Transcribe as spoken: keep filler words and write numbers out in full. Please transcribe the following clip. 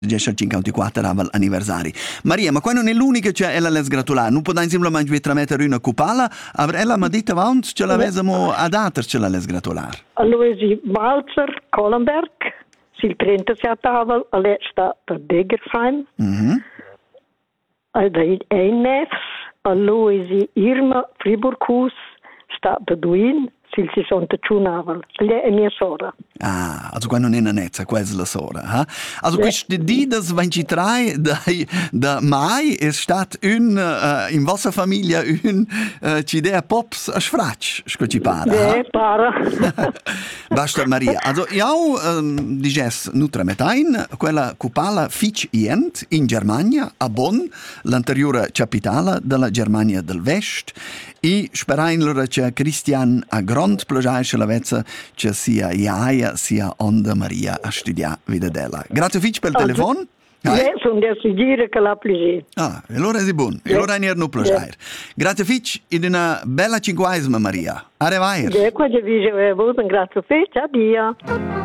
cinquantaquattro avel anniversari. Maria, ma qua non è l'unica che ella les gratular. Non potete semplicemente tramettere una cupala, aber ella mi ha detto avanti che l'avessimo ad altre che la les gratular. Allora si Walzer Kollenberg, sil trentasette avel, alle sta per Degersheim. Mhm. Allora ein nefs, allora si Irma Friburghus, sta per Duin, sil sessantacinque avel. Lei è mia sorella. Ah, also qua non è una nezza, qua è la sora. Eh? Also Ja. queste di das ventitré da, da mai è stat un, uh, in vostra famiglia un uh, ci dea pops a sfrac, sco ci pare. Ja, Eh? para. Basta Maria. Also io um, diges nutra metain quella cupala fich ient in Germania a Bonn, l'anteriore capitale della Germania del Vest, e sperain loro che Christian a grand plagiaisce la vezza che sia iaia sia onda Maria a studiare vida della. Grazie fich per il Also, telefono. Ja, sono da suggerire che la piacere. Ah, e allora è buono. E Ja. allora è no plagiare. Grazie fich ed una bella cinquesima Maria. Arrivederci. Ja, qua je vi je grazie a te, addio.